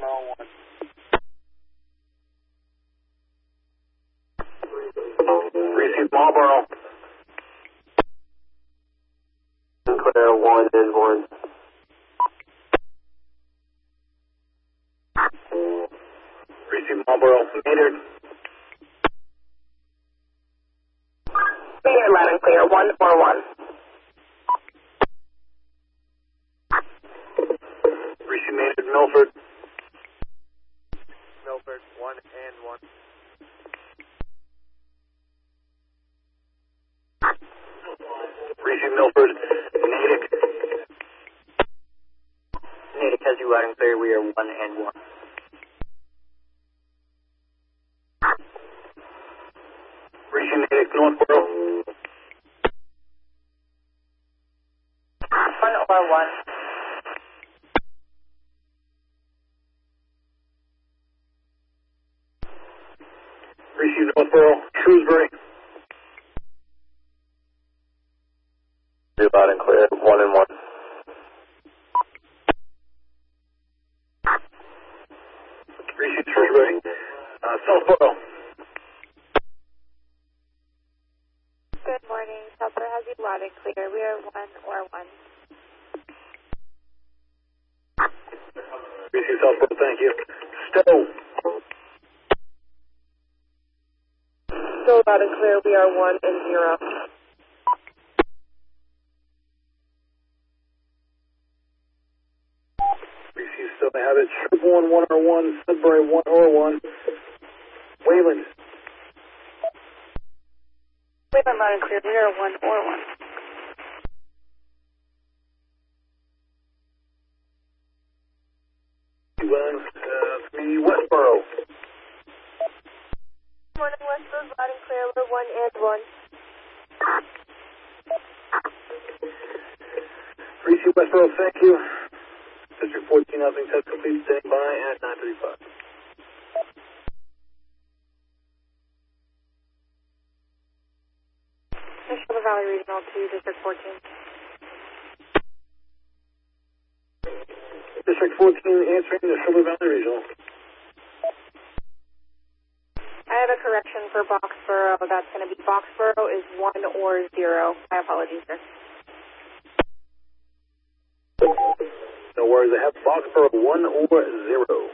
101. Receive Marlboro. Clear 1 and 1. Receive Marlboro. Metered. Metered loud and clear 141. Receive Metered. Milford. Milford 1 and 1. Receive Milford. Natick. Natick has you loud and clear. We are 1 and 1. Receive Natick. Northboro. 101. Receive Northboro. Shrewsbury. Loud and clear. 1 and 1. Receive Shrewsbury. Southboro. Good morning. Southboro has you loud and clear. We are 1 or 1. Receive Southboro. Thank you. Stowe. Still loud and clear. We are 1 and 0. Receive Stowe. They have it. Sherborne 1 or 1. Sudbury 1 or 1. Wayland. Wayland loud and clear. We are 1 or 1. Me Westboro. Morning, Westboro loud and clear. We're 1 and 1. Receive Westboro. Thank you. District 14 housing test complete. Standing by at 9:35. Sugar Valley Regional to District 14. District 14 answering the Sugar Valley Regional. I have a correction for Boxborough. That's going to be Boxborough is 1 or 0. My apologies, sir. No worries. I have Boxborough 1 or 0.